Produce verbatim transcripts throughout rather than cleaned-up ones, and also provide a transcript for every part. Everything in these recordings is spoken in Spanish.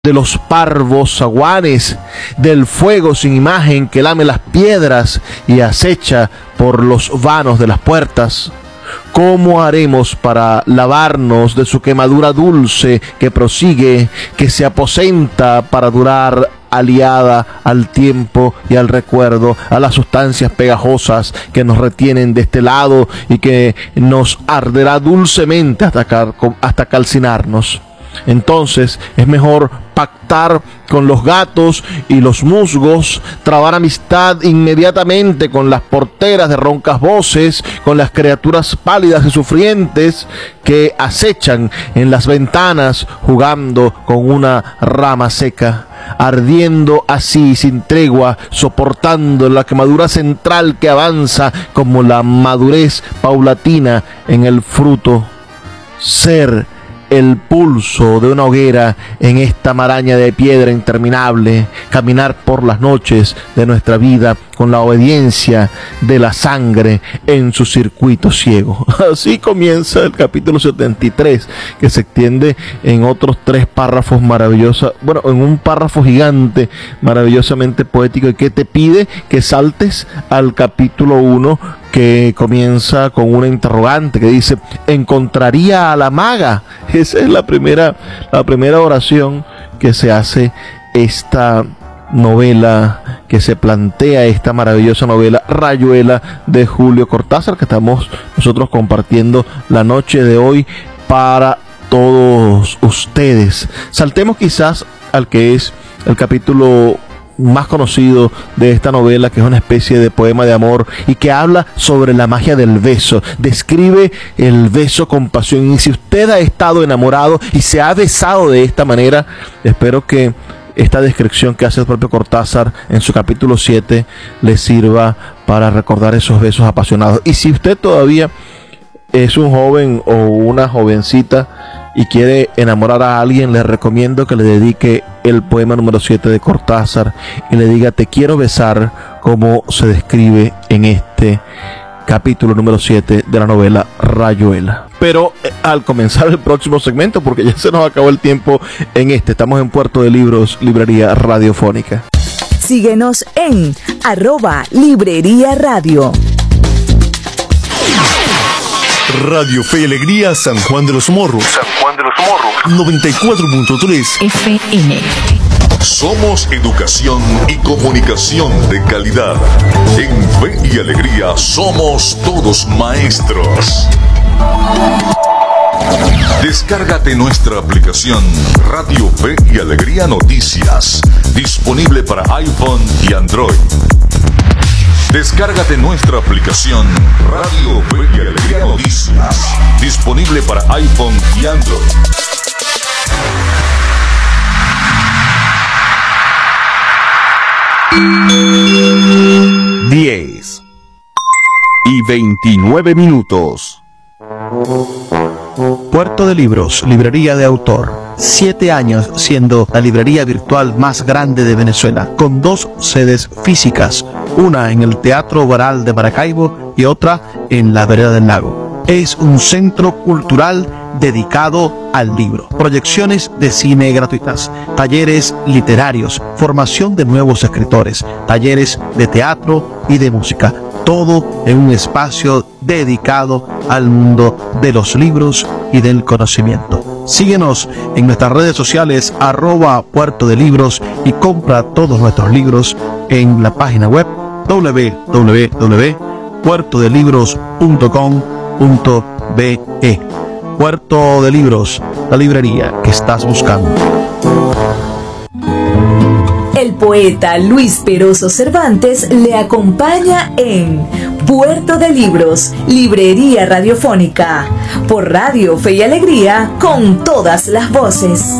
de los parvos zaguanes, del fuego sin imagen que lame las piedras y acecha por los vanos de las puertas. ¿Cómo haremos para lavarnos de su quemadura dulce que prosigue, que se aposenta para durar aliada al tiempo y al recuerdo, a las sustancias pegajosas que nos retienen de este lado y que nos arderá dulcemente hasta, cal- hasta calcinarnos? Entonces es mejor pactar con los gatos y los musgos, trabar amistad inmediatamente con las porteras de roncas voces, con las criaturas pálidas y sufrientes que acechan en las ventanas jugando con una rama seca, ardiendo así sin tregua, soportando la quemadura central que avanza como la madurez paulatina en el fruto. Ser el pulso de una hoguera en esta maraña de piedra interminable, caminar por las noches de nuestra vida con la obediencia de la sangre en su circuito ciego. Así comienza el capítulo setenta y tres, que se extiende en otros tres párrafos maravillosos, bueno, en un párrafo gigante, maravillosamente poético, y que te pide que saltes al capítulo uno, que comienza con una interrogante que dice: ¿encontraría a la maga? Esa es la primera, la primera oración que se hace esta novela, que se plantea esta maravillosa novela Rayuela de Julio Cortázar, que estamos nosotros compartiendo la noche de hoy para todos ustedes. Saltemos quizás al que es el capítulo más conocido de esta novela, que es una especie de poema de amor y que habla sobre la magia del beso. Describe el beso con pasión, y si usted ha estado enamorado y se ha besado de esta manera, espero que esta descripción que hace el propio Cortázar en su capítulo siete le sirva para recordar esos besos apasionados. Y si usted todavía es un joven o una jovencita y quiere enamorar a alguien, le recomiendo que le dedique el poema número siete de Cortázar y le diga: te quiero besar, como se describe en este capítulo número siete de la novela Rayuela. Pero eh, al comenzar el próximo segmento, porque ya se nos acabó el tiempo en este, estamos en Puerto de Libros, Librería Radiofónica. Síguenos en arroba Librería Radio. Radio Fe y Alegría San Juan de los Morros. San Juan de los Morros. noventa y cuatro punto tres F M. Somos educación y comunicación de calidad. En Fe y Alegría somos todos maestros. Descárgate nuestra aplicación Radio Fe y Alegría Noticias, disponible para iPhone y Android. Descárgate nuestra aplicación Radio Fe y Alegría Noticias, disponible para iPhone y Android. diez y veintinueve minutos. Puerto de Libros, librería de autor. Siete años siendo la librería virtual más grande de Venezuela, con dos sedes físicas, una en el Teatro Baral de Maracaibo y otra en la Vereda del Lago. Es un centro cultural dedicado al libro. Proyecciones de cine gratuitas, talleres literarios, formación de nuevos escritores, talleres de teatro y de música. Todo en un espacio dedicado al mundo de los libros y del conocimiento. Síguenos en nuestras redes sociales, arroba Puerto de Libros, y compra todos nuestros libros en la página web doble u doble u doble u punto puerto de libros punto com punto be. Puerto de Libros, la librería que estás buscando. El poeta Luis Peroso Cervantes le acompaña en Puerto de Libros, Librería Radiofónica, por Radio Fe y Alegría, con todas las voces.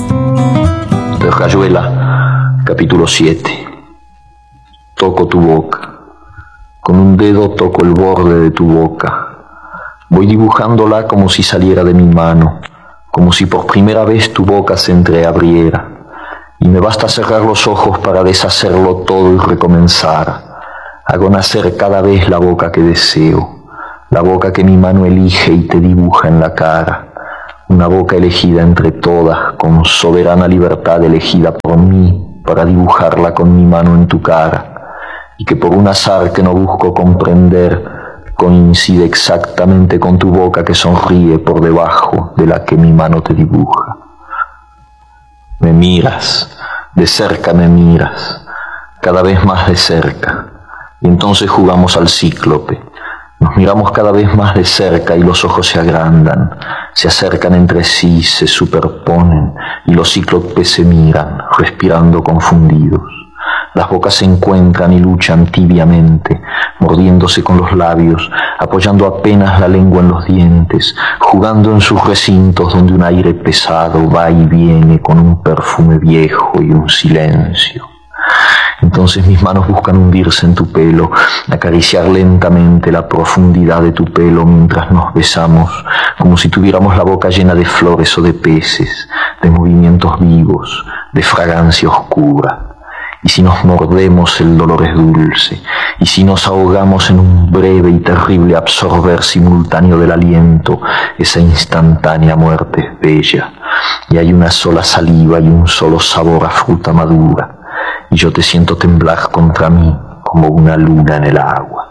Rayuela, capítulo siete. Toco tu boca. Con un dedo toco el borde de tu boca. Voy dibujándola como si saliera de mi mano, como si por primera vez tu boca se entreabriera. Y me basta cerrar los ojos para deshacerlo todo y recomenzar. Hago nacer cada vez la boca que deseo, la boca que mi mano elige y te dibuja en la cara. una boca elegida entre todas, con soberana libertad elegida por mí, para dibujarla con mi mano en tu cara, y que por un azar que no busco comprender, coincide exactamente con tu boca que sonríe por debajo de la que mi mano te dibuja. Me miras, de cerca me miras, cada vez más de cerca, y entonces jugamos al cíclope. Nos miramos cada vez más de cerca y los ojos se agrandan, se acercan entre sí, se superponen y los cíclopes se miran, respirando confundidos. Las bocas se encuentran y luchan tibiamente, mordiéndose con los labios, apoyando apenas la lengua en los dientes, jugando en sus recintos donde un aire pesado va y viene con un perfume viejo y un silencio. Entonces mis manos buscan hundirse en tu pelo, acariciar lentamente la profundidad de tu pelo mientras nos besamos, como si tuviéramos la boca llena de flores o de peces, de movimientos vivos, de fragancia oscura. Y si nos mordemos el dolor es dulce, y si nos ahogamos en un breve y terrible absorber simultáneo del aliento, esa instantánea muerte es bella, y hay una sola saliva y un solo sabor a fruta madura. Y yo te siento temblar contra mí como una luna en el agua.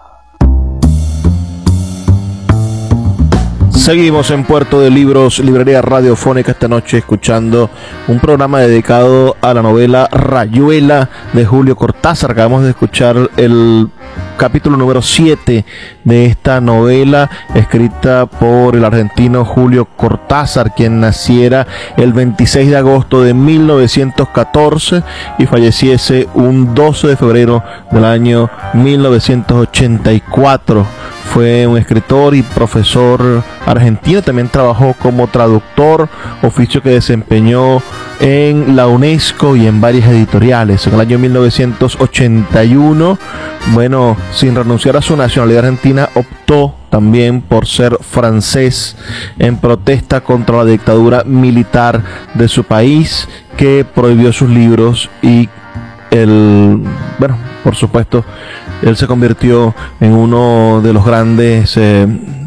Seguimos en Puerto de Libros, librería radiofónica, esta noche escuchando un programa dedicado a la novela Rayuela de Julio Cortázar. Acabamos de escuchar el capítulo número siete de esta novela, escrita por el argentino Julio Cortázar, quien naciera el veintiséis de agosto de mil novecientos catorce y falleciese un doce de febrero del año mil novecientos ochenta y cuatro. Fue un escritor y profesor argentino, también trabajó como traductor, oficio que desempeñó en la UNESCO y en varias editoriales. En el año mil novecientos ochenta y uno, bueno, sin renunciar a su nacionalidad argentina, optó también por ser francés en protesta contra la dictadura militar de su país, que prohibió sus libros y el, bueno, por supuesto, él se convirtió en uno de los grandes eh,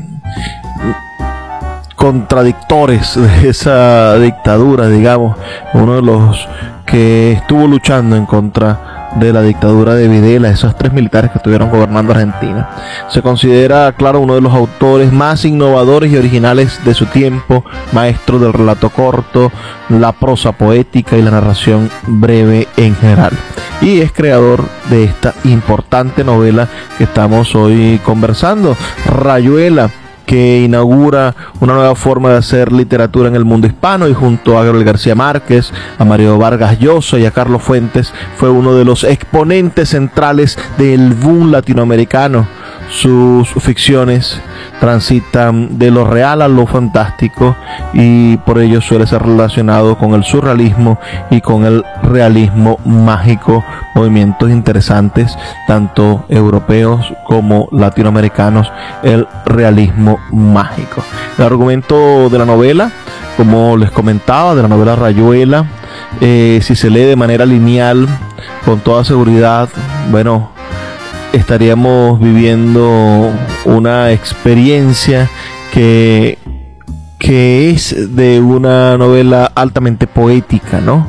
contradictores de esa dictadura, digamos, uno de los que estuvo luchando en contra de la dictadura de Videla, esos tres militares que estuvieron gobernando Argentina. Se considera, claro, uno de los autores más innovadores y originales de su tiempo, maestro del relato corto, la prosa poética y la narración breve en general. Y es creador de esta importante novela que estamos hoy conversando, Rayuela, que inaugura una nueva forma de hacer literatura en el mundo hispano, y junto a Gabriel García Márquez, a Mario Vargas Llosa y a Carlos Fuentes fue uno de los exponentes centrales del boom latinoamericano. Sus ficciones transitan de lo real a lo fantástico y por ello suele ser relacionado con el surrealismo y con el realismo mágico, movimientos interesantes tanto europeos como latinoamericanos, el realismo mágico. El argumento de la novela, como les comentaba, de la novela Rayuela, eh, si se lee de manera lineal, con toda seguridad, bueno, estaríamos viviendo una experiencia que, que es de una novela altamente poética, ¿no?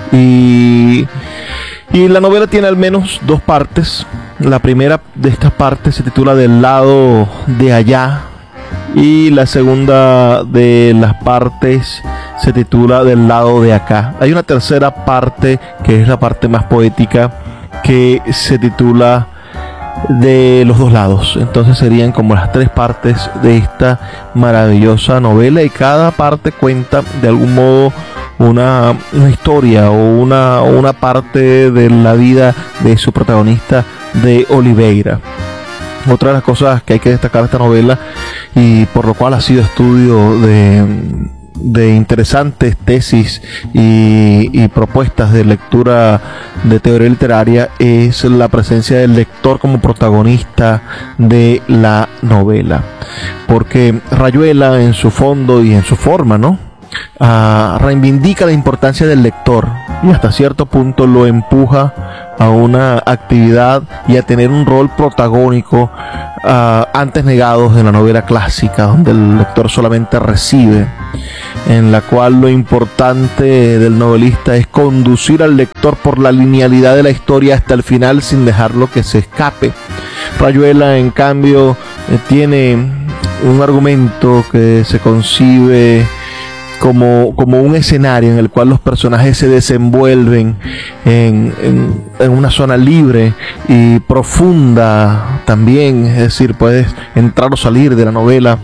Y, y la novela tiene al menos dos partes. La primera de estas partes se titula Del lado de allá, y la segunda de las partes se titula Del lado de acá. Hay una tercera parte que es la parte más poética, que se titula De los dos lados. Entonces serían como las tres partes de esta maravillosa novela, y cada parte cuenta de algún modo una, una historia o una, una parte de la vida de su protagonista, de Oliveira. Otra de las cosas que hay que destacar de esta novela, y por lo cual ha sido estudio de de interesantes tesis y, y propuestas de lectura de teoría literaria, es la presencia del lector como protagonista de la novela, porque Rayuela, en su fondo y en su forma, ¿no?, uh, reivindica la importancia del lector y hasta cierto punto lo empuja a una actividad y a tener un rol protagónico uh, antes negados en la novela clásica, donde el lector solamente recibe, en la cual lo importante del novelista es conducir al lector por la linealidad de la historia hasta el final sin dejarlo que se escape. Rayuela, en cambio, eh, tiene un argumento que se concibe Como, como un escenario en el cual los personajes se desenvuelven en, en, en una zona libre y profunda también, es decir, puedes entrar o salir de la novela,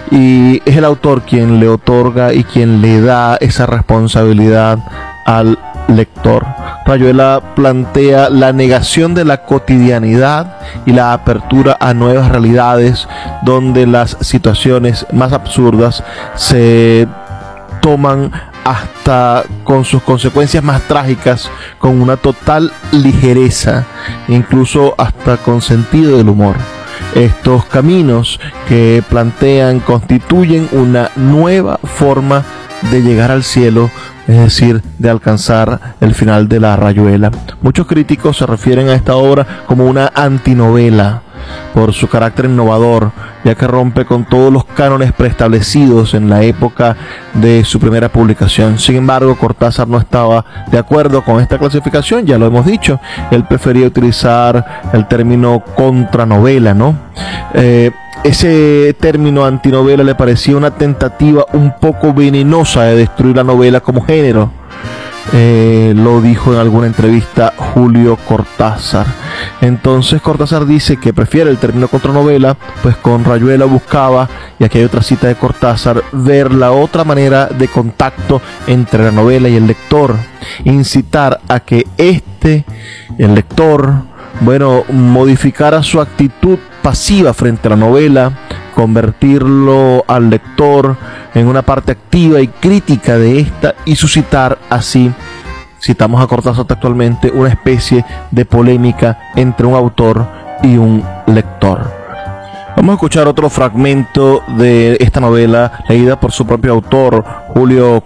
y es el autor quien le otorga y quien le da esa responsabilidad al lector. Rayuela plantea la negación de la cotidianidad y la apertura a nuevas realidades donde las situaciones más absurdas se toman hasta con sus consecuencias más trágicas con una total ligereza, incluso hasta con sentido del humor. Estos caminos que plantean constituyen una nueva forma de llegar al cielo, es decir, de alcanzar el final de la Rayuela. Muchos críticos se refieren a esta obra como una antinovela por su carácter innovador, ya que rompe con todos los cánones preestablecidos en la época de su primera publicación. Sin embargo, Cortázar no estaba de acuerdo con esta clasificación, ya lo hemos dicho. Él prefería utilizar el término contranovela, ¿no? Eh, ese término antinovela le parecía una tentativa un poco venenosa de destruir la novela como género. Eh, lo dijo en alguna entrevista Julio Cortázar. Entonces Cortázar dice que prefiere el término contranovela, pues con Rayuela buscaba, y aquí hay otra cita de Cortázar, ver la otra manera de contacto entre la novela y el lector, incitar a que este, el lector, bueno, modificara su actitud pasiva frente a la novela, convertirlo al lector en una parte activa y crítica de esta, y suscitar así, citamos a Cortázar actualmente, una especie de polémica entre un autor y un lector. Vamos a escuchar otro fragmento de esta novela leída por su propio autor, Julio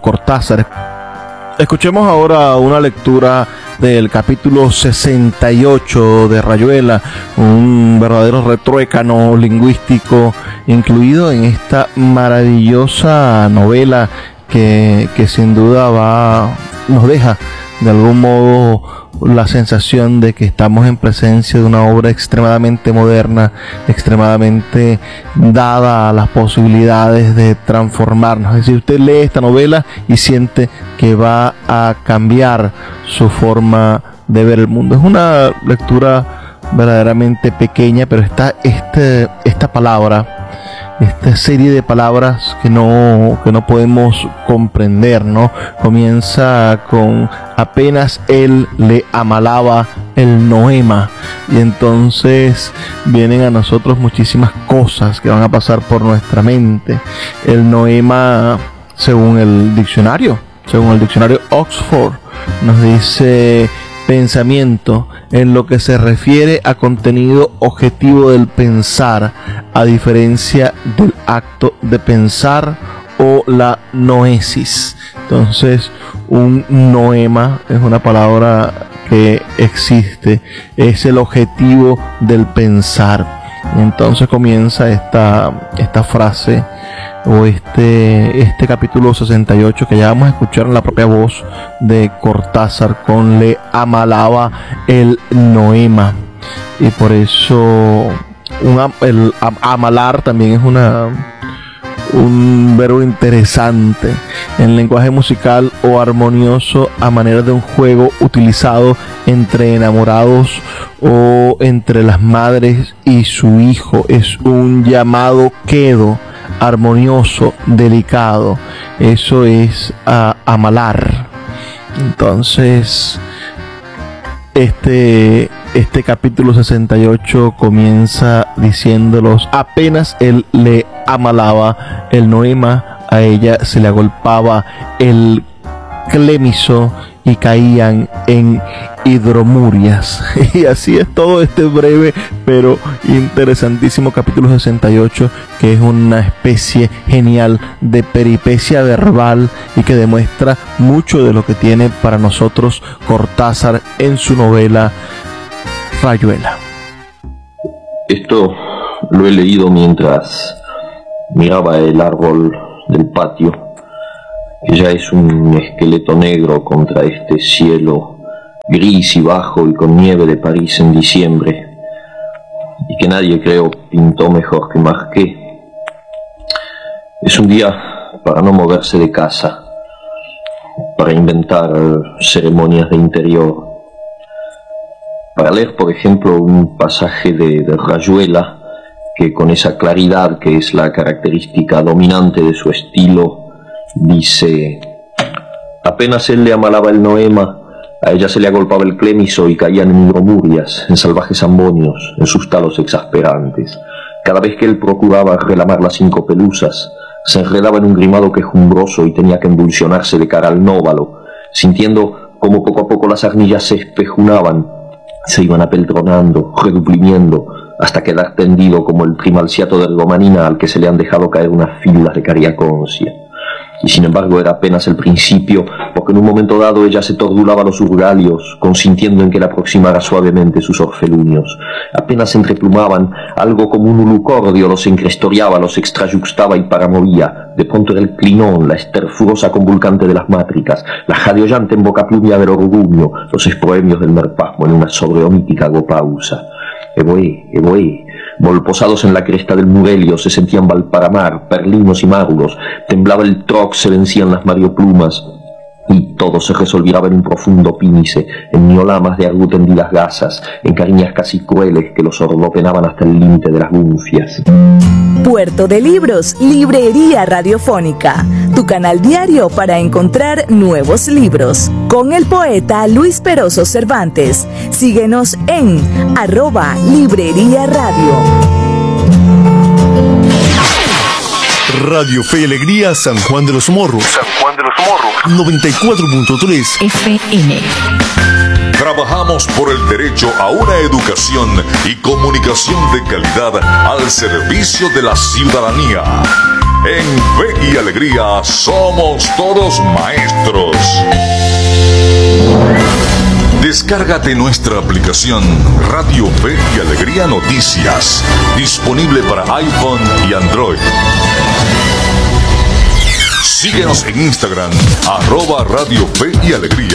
Cortázar. Escuchemos ahora una lectura del capítulo sesenta y ocho de Rayuela, un verdadero retruécano lingüístico incluido en esta maravillosa novela que, que sin duda va, nos deja de algún modo la sensación de que estamos en presencia de una obra extremadamente moderna, extremadamente dada a las posibilidades de transformarnos. Es decir, usted lee esta novela y siente que va a cambiar su forma de ver el mundo. Es una lectura verdaderamente pequeña, pero está este, esta palabra, esta serie de palabras que no, que no podemos comprender, ¿no? Comienza con apenas él le amalaba el noema, y entonces vienen a nosotros muchísimas cosas que van a pasar por nuestra mente. El noema, según el diccionario, según el diccionario Oxford, nos dice pensamiento en lo que se refiere a contenido objetivo del pensar, a diferencia del acto de pensar o la noesis. Entonces, un noema es una palabra que existe, es el objetivo del pensar. Y entonces comienza esta, esta frase o este, este capítulo sesenta y ocho que ya vamos a escuchar en la propia voz de Cortázar con le amalaba el noema. Y por eso un, el amalar también es una un verbo interesante en lenguaje musical o armonioso a manera de un juego utilizado entre enamorados o entre las madres y su hijo. Es un llamado quedo armonioso, delicado. Eso es uh, amalar. Entonces este Este capítulo sesenta y ocho comienza diciéndolos: apenas él le amalaba el noema, a ella se le agolpaba el clémiso y caían en hidromurias. Y así es todo este breve pero interesantísimo capítulo sesenta y ocho, que es una especie genial de peripecia verbal y que demuestra mucho de lo que tiene para nosotros Cortázar en su novela Rayuela. Esto lo he leído mientras miraba el árbol del patio, que ya es un esqueleto negro contra este cielo gris y bajo y con nieve de París en diciembre, y que nadie, creo, pintó mejor que Marquet. Es un día para no moverse de casa, para inventar ceremonias de interior, para leer, por ejemplo, un pasaje de, de Rayuela, que con esa claridad que es la característica dominante de su estilo, dice: apenas él le amalaba el noema, a ella se le agolpaba el clémiso y caían en hidromurias, en salvajes ambonios, en sus talos exasperantes. Cada vez que él procuraba relamar las cinco pelusas, se enredaba en un grimado quejumbroso y tenía que embulsionarse de cara al nóvalo, sintiendo como poco a poco las arnillas se espejunaban, se iban apeltronando, reduprimiendo, hasta quedar tendido como el primalciato de ergomanina al que se le han dejado caer unas filas de cariaconcia. Y sin embargo era apenas el principio, porque en un momento dado ella se tordulaba los urgalios, consintiendo en que le aproximara suavemente sus orfelunios. Apenas se entreplumaban, algo como un ulucordio los encrestoriaba, los extrayuxtaba y paramovía. De pronto era el clinón, la esterfurosa convulcante de las mátricas, la jadeollante embocaplumia del orgullo, los esproemios del merpasmo en una sobreomítica agopausa. Evoé, evoé, volposados en la cresta del Murelio, se sentían Valparamar, Perlinos y Márulos, temblaba el troc, se vencían las marioplumas, y todo se resolviaba en un profundo pínice, en miolamas de argu tendidas gasas, en cariñas casi crueles que los ordopenaban hasta el límite de las gunfias. Puerto de Libros, Librería Radiofónica, tu canal diario para encontrar nuevos libros. Con el poeta Luis Peroso Cervantes. Síguenos en arroba Librería Radio. Radio Fe y Alegría San Juan de los Morros. San Juan de los Morros. noventa y cuatro punto tres F M. Trabajamos por el derecho a una educación y comunicación de calidad al servicio de la ciudadanía. En Fe y Alegría somos todos maestros. Descárgate nuestra aplicación Radio Fe y Alegría Noticias, disponible para iPhone y Android. Síguenos en Instagram, arroba Radio Fe y Alegría.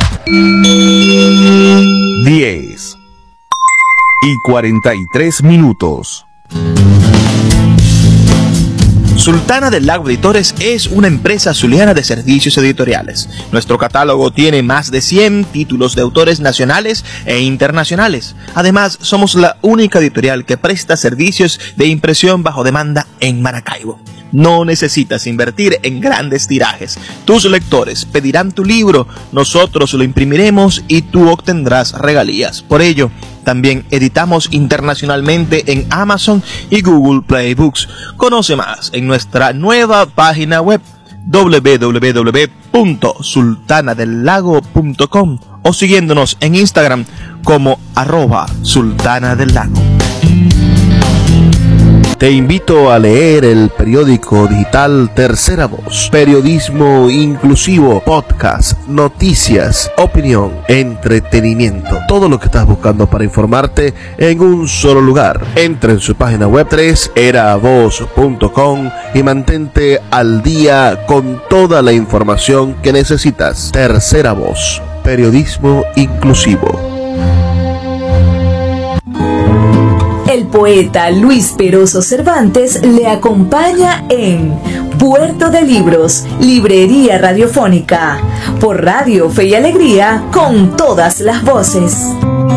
diez y cuarenta y tres minutos. Sultana del Lago Editores es una empresa zuliana de servicios editoriales. Nuestro catálogo tiene más de cien títulos de autores nacionales e internacionales. Además, somos la única editorial que presta servicios de impresión bajo demanda en Maracaibo. No necesitas invertir en grandes tirajes. Tus lectores pedirán tu libro, nosotros lo imprimiremos y tú obtendrás regalías. Por ello, también editamos internacionalmente en Amazon y Google Play Books. Conoce más en nuestra nueva página web doble u doble u doble u punto sultana del lago punto com o siguiéndonos en Instagram como arroba sultana del lago. Te invito a leer el periódico digital Tercera Voz. Periodismo inclusivo, podcast, noticias, opinión, entretenimiento. Todo lo que estás buscando para informarte en un solo lugar. Entra en su página web tres era voz punto com y mantente al día con toda la información que necesitas. Tercera Voz. Periodismo inclusivo. El poeta Luis Peroso Cervantes le acompaña en Puerto de Libros, Librería Radiofónica, por Radio Fe y Alegría, con todas las voces.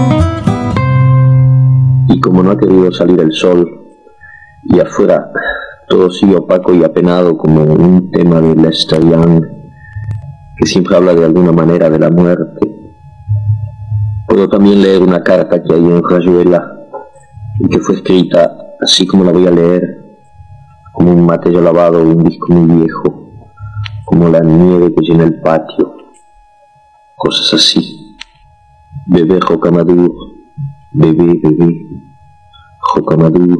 Y como no ha querido salir el sol, y afuera todo sigue opaco y apenado como un tema de Lester Young, que siempre habla de alguna manera de la muerte, puedo también leer una carta que hay en Rayuela, y que fue escrita así como la voy a leer, como un matello lavado de un disco muy viejo, como la nieve que llena el patio, cosas así. Bebé Rocamadour, bebé, bebé, Rocamadour.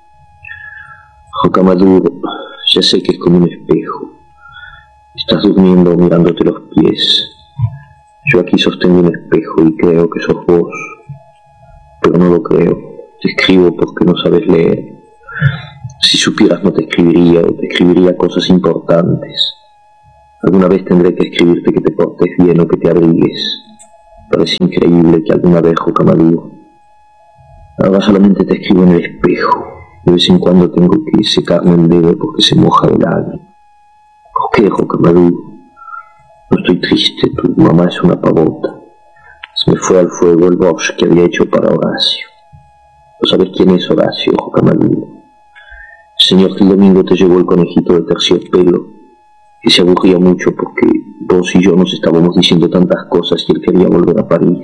Rocamadour, ya sé que es como un espejo. Estás durmiendo mirándote los pies. Yo aquí sostengo un espejo y creo que sos vos, pero no lo creo. Te escribo porque no sabes leer. Si supieras no te escribiría, o te escribiría cosas importantes. Alguna vez tendré que escribirte que te portes bien o que te abrigues. Parece increíble que alguna vez, Rocamadour. Ahora solamente te escribo en el espejo. De vez en cuando tengo que secarme el dedo porque se moja de lágrimas. ¿Por qué, Rocamadour? No estoy triste, tu mamá es una pavota. Se me fue al fuego el Borges que había hecho para Horacio. ¿No sabes quién es Horacio, Rocamadour? El señor que el domingo te llevó el conejito de terciopelo, que se aburría mucho porque vos y yo nos estábamos diciendo tantas cosas y él quería volver a París.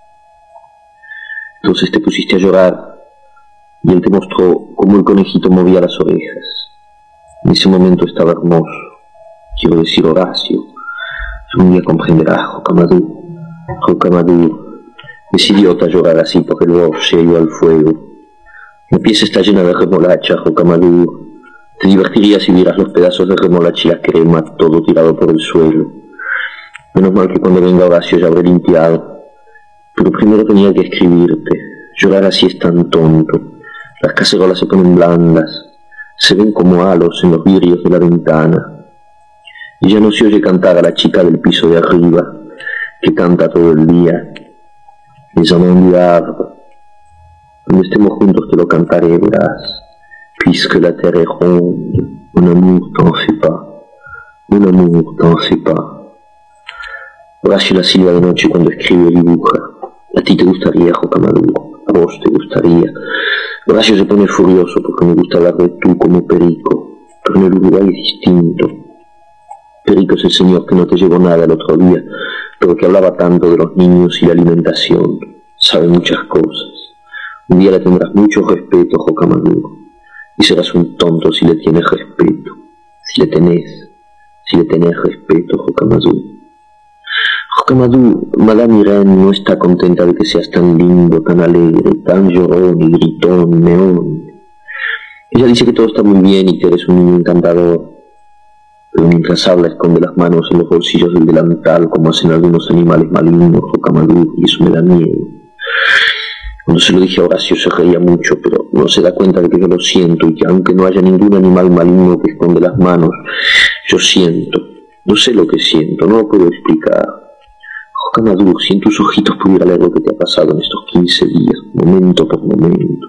Entonces te pusiste a llorar y él te mostró cómo el conejito movía las orejas. En ese momento estaba hermoso. Quiero decir, Horacio. Un día comprenderás, Rocamadour. Rocamadour. Es idiota llorar así porque el Borges se ha ido al fuego. Mi pieza está llena de remolacha, Rocamadour. Te divertiría si vieras los pedazos de remolacha y la crema, todo tirado por el suelo. Menos mal que cuando venga Horacio ya habré limpiado. Pero primero tenía que escribirte. Llorar así es tan tonto. Las cacerolas se ponen blandas. Se ven como halos en los vidrios de la ventana. Y ya no se oye cantar a la chica del piso de arriba, que canta todo el día. Les amants du Havre. Cuando estemos juntos te lo cantaré, verás. Puisque la terre est ronde, mon amour t'en fais pas, mon amour t'en fais pas. Horacio la silba de noche cuando escribe y dibuja. A ti te gustaría, Rocamadour, a vos te gustaría. Horacio se pone furioso porque me gusta hablar de tú como Perico, pero en el Uruguay es distinto. Perico es el señor que no te llevó nada el otro día, pero que hablaba tanto de los niños y la alimentación. Sabe muchas cosas. Un día le tendrás mucho respeto, Rocamadour, y serás un tonto si le tienes respeto. Si le tenés, si le tenés respeto, Rocamadour. Rocamadour, Madame Irene no está contenta de que seas tan lindo, tan alegre, tan llorón y gritón y meón. Ella dice que todo está muy bien y que eres un niño encantador. Pero mientras habla esconde las manos en los bolsillos del delantal como hacen algunos animales malignos, Rocamadour, y eso me da miedo. Cuando se lo dije a Horacio se reía mucho, pero no se da cuenta de que yo lo siento y que aunque no haya ningún animal maligno que esconde las manos, yo siento. No sé lo que siento, no lo puedo explicar. Rocamadour, si en tus ojitos pudiera leer lo que te ha pasado en estos quince días, momento por momento.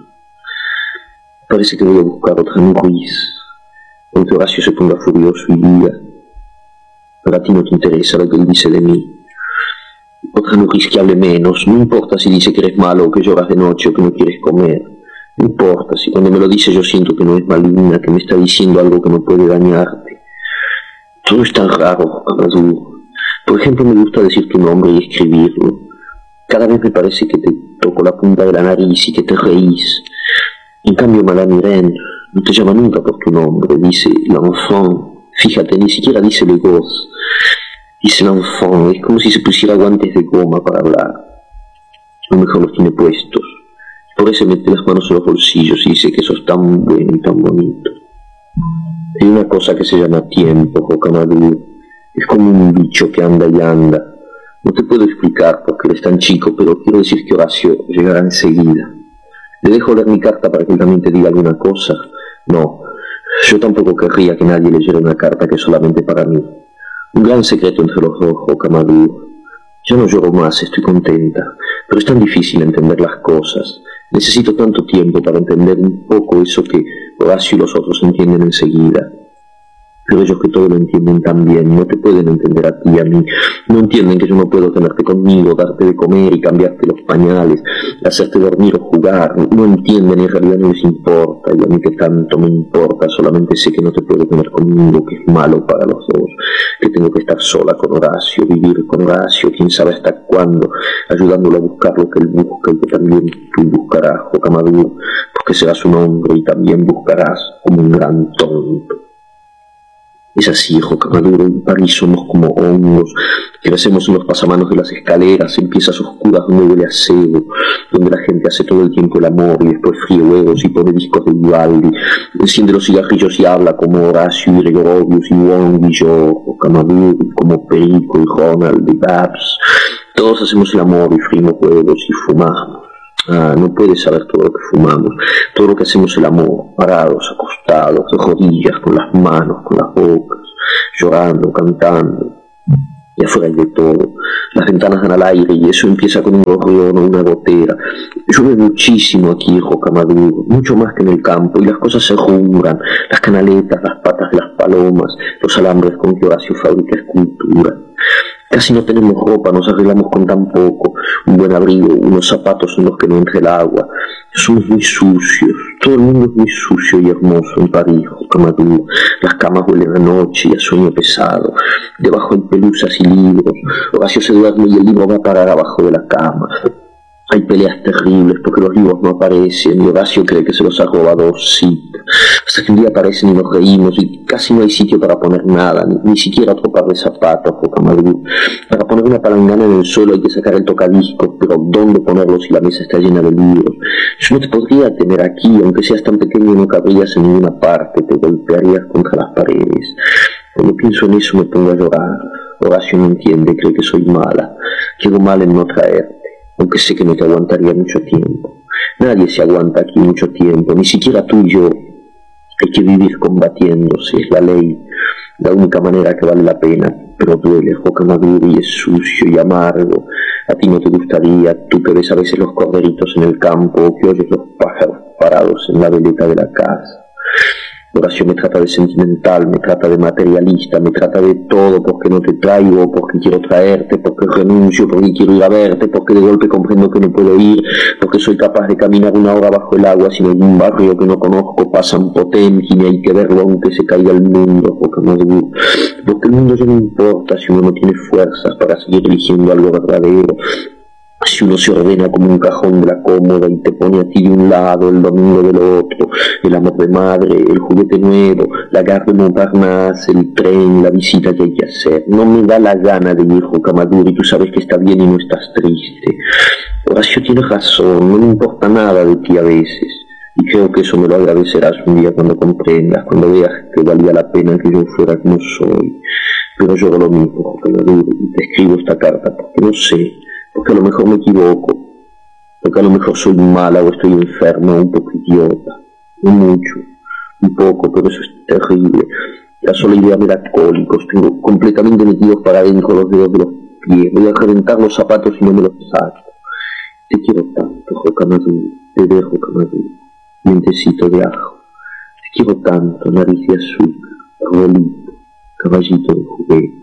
Parece que voy a buscar otra Ruiz. Aunque Horacio se ponga furioso y diga: pero a ti no te interesa lo que él dice de mí. Otra Nurris que hable menos. No importa si dice que eres malo o que lloras de noche o que no quieres comer. No importa si cuando me lo dice yo siento que no es maligna, que me está diciendo algo que no puede dañarte. Todo es tan raro, Rocamadour. Por ejemplo, me gusta decir tu nombre y escribirlo. Cada vez me parece que te toco la punta de la nariz y que te reís. En cambio, Madame Irene no te llama nunca por tu nombre, dice l'enfant. Fíjate, ni siquiera dice le gosse. Dice l'enfant, es como si se pusiera guantes de goma para hablar. A lo mejor los tiene puestos. Por eso mete las manos en los bolsillos y dice que sos tan bueno y tan bonito. Hay una cosa que se llama tiempo, Rocamadour. Es como un bicho que anda y anda. No te puedo explicar porque eres tan chico, pero quiero decir que Horacio llegará enseguida. ¿Le dejo leer mi carta para que él también te diga alguna cosa? No, yo tampoco querría que nadie leyera una carta que es solamente para mí. Un gran secreto entre los dos, Rocamadour. Yo no lloro más, estoy contenta, pero es tan difícil entender las cosas. Necesito tanto tiempo para entender un poco eso que Horacio y los otros entienden enseguida. Pero ellos que todo lo entienden tan bien, no te pueden entender a ti y a mí. No entienden que yo no puedo tenerte conmigo, darte de comer y cambiarte los pañales, hacerte dormir o jugar. No entienden y en realidad no les importa. Y a mí que tanto me importa, solamente sé que no te puedo tener conmigo, que es malo para los dos. Que tengo que estar sola con Horacio, vivir con Horacio, quién sabe hasta cuándo, ayudándolo a buscar lo que él busca y que también tú buscarás, Rocamadour, porque serás un hombre y también buscarás como un gran tonto. Es así, Roca Maduro, en París somos como hongos, crecemos en los pasamanos de las escaleras, en piezas oscuras donde huele a cebo, donde la gente hace todo el tiempo el amor y después fríe huevos y pone discos de Vivaldi, enciende los cigarrillos y habla como Horacio y Gregorovius y Wong y yo, Roca Maduro, como Perico y Ronald y Babs. Todos hacemos el amor y fríemos huevos y fumamos. Ah, no puedes saber todo lo que fumamos, todo lo que hacemos el amor, parados, acostados, de rodillas, con las manos, con las bocas, llorando, cantando, y afuera hay de todo. Las ventanas dan al aire y eso empieza con un gorrión o una gotera. Llueve muchísimo aquí, Roca Maduro, mucho más que en el campo, y las cosas se rumbran, las canaletas, las patas de las palomas, los alambres con que Horacio fabrica escultura. Casi no tenemos ropa, nos arreglamos con tan poco, un buen abrigo, unos zapatos en los que no entre el agua. Somos muy sucios, todo el mundo es muy sucio y hermoso en París, Roca Maduro. Las camas huelen a noche y a sueño pesado, debajo hay pelusas y libros. Horacio se duerme y el libro va a parar abajo de la cama. Hay peleas terribles porque los libros no aparecen y Horacio cree que se los ha robado Orsit. Hasta que un día aparecen y nos reímos y casi no hay sitio para poner nada, ni, ni siquiera otro par de zapatos, Roca Maduro. Para poner una palangana en el suelo hay que sacar el tocadiscos, pero ¿dónde ponerlo si la mesa está llena de libros? Yo no te podría tener aquí, aunque seas tan pequeño y no cabrías en ninguna parte, te golpearías contra las paredes. Cuando pienso en eso me pongo a llorar. Horacio no entiende, cree que soy mala, que hago mal en no traerte, aunque sé que no te aguantaría mucho tiempo. Nadie se aguanta aquí mucho tiempo, ni siquiera tú y yo. Hay que vivir combatiéndose, es la ley, la única manera que vale la pena, pero duele, Roca Maduro, y es sucio y amargo. A ti no te gustaría, tú que ves a veces los corderitos en el campo, o que oyes los pájaros parados en la veleta de la casa. Horacio me trata de sentimental, me trata de materialista, me trata de todo porque no te traigo, porque quiero traerte, porque renuncio, porque quiero ir a verte, porque de golpe comprendo que no puedo ir, porque soy capaz de caminar una hora bajo el agua sin algún barrio que no conozco, pasan Potemkin y hay que verlo aunque se caiga el mundo, porque no duro. Porque el mundo ya no importa si uno no tiene fuerzas para seguir eligiendo algo verdadero. Si uno se ordena como un cajón de la cómoda y te pone a ti de un lado, el domingo del otro, el amor de madre, el juguete nuevo, la gare de Montparnasse, el tren, la visita que hay que hacer. No me da la gana de ir, Roca Maduro, y tú sabes que está bien y no estás triste. Horacio tiene razón, no me importa nada de ti a veces, y creo que eso me lo agradecerás un día cuando comprendas, cuando veas que valía la pena que yo fuera como soy. Pero yo hago lo mismo, Roca Maduro, y te escribo esta carta porque no sé, porque a lo mejor me equivoco, porque a lo mejor soy mala o estoy enferma o un poco idiota, no mucho, un poco, pero eso es terrible. La sola idea me da cólicos, tengo completamente metidos para adentro los dedos de los pies, voy a reventar los zapatos y no me los saco. Te quiero tanto, Roca Maduro, bebé Roca Maduro, dientecito de ajo, te quiero tanto, nariz de azúcar, arbolito, caballito de juguete.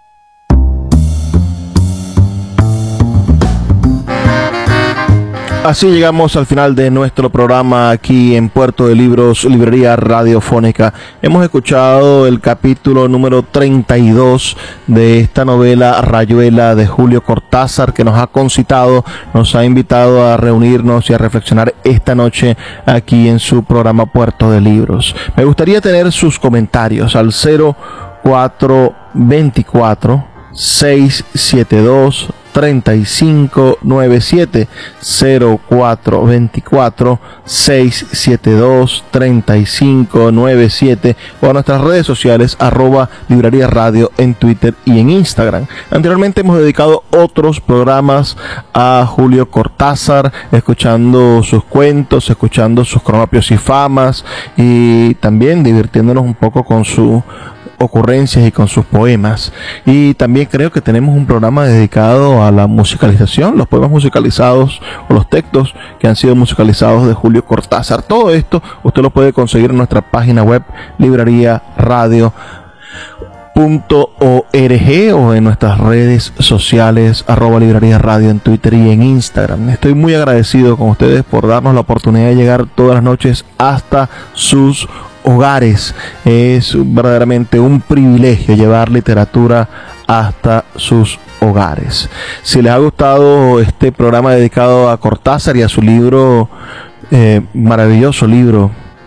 Así llegamos al final de nuestro programa aquí en Puerto de Libros, Librería Radiofónica. Hemos escuchado el capítulo número treinta y dos de esta novela Rayuela de Julio Cortázar, que nos ha concitado, nos ha invitado a reunirnos y a reflexionar esta noche aquí en su programa Puerto de Libros. Me gustaría tener sus comentarios al cero cuatro veinticuatro, seiscientos setenta y dos, treinta y cinco noventa y siete, cero cuatro veinticuatro, seiscientos setenta y dos, treinta y cinco noventa y siete, o a nuestras redes sociales arroba Librería Radio en Twitter y en Instagram. Anteriormente hemos dedicado otros programas a Julio Cortázar, escuchando sus cuentos, escuchando sus cronopios y famas, y también divirtiéndonos un poco con su ocurrencias y con sus poemas. Y también creo que tenemos un programa dedicado a la musicalización, los poemas musicalizados o los textos que han sido musicalizados de Julio Cortázar. Todo esto usted lo puede conseguir en nuestra página web librería radio punto org o en nuestras redes sociales arroba librería radio en Twitter y en Instagram. Estoy muy agradecido con ustedes por darnos la oportunidad de llegar todas las noches hasta sus hogares. Es verdaderamente un privilegio llevar literatura hasta sus hogares. Si les ha gustado este programa dedicado a Cortázar y a su libro, eh, maravilloso libro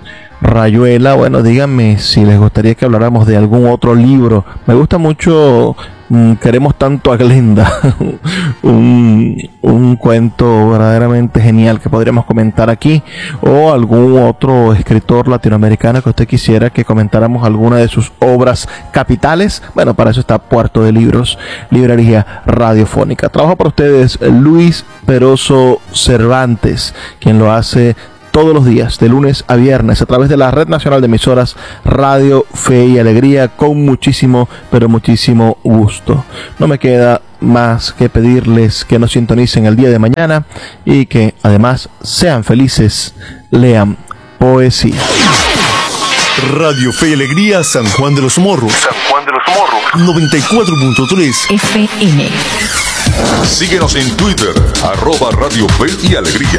Rayuela, bueno, díganme si les gustaría que habláramos de algún otro libro. Me gusta mucho mm, Queremos tanto a Glenda, un, un cuento verdaderamente genial que podríamos comentar aquí, o algún otro escritor latinoamericano que usted quisiera que comentáramos alguna de sus obras capitales. Bueno, para eso está Puerto de Libros, librería radiofónica. Trabaja para ustedes Luis Peroso Cervantes, quien lo hace todos los días, de lunes a viernes, a través de la Red Nacional de Emisoras Radio Fe y Alegría, con muchísimo, pero muchísimo gusto. No me queda más que pedirles que nos sintonicen el día de mañana y que además sean felices, lean poesía. Radio Fe y Alegría San Juan de los Morros. San Juan de los Morros. noventa y cuatro punto tres F M. Síguenos en Twitter, arroba Radio Fe y Alegría.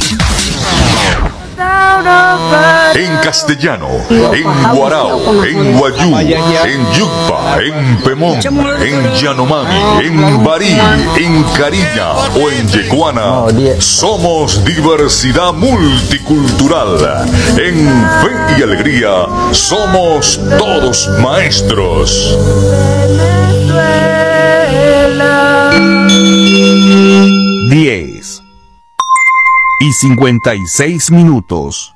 En castellano, en guarao, en guayú, en yucpa, en pemón, en yanomami, en barí, en cariña o en yeguana. Somos diversidad multicultural. En Fe y Alegría somos todos maestros. diez y cincuenta y seis minutos.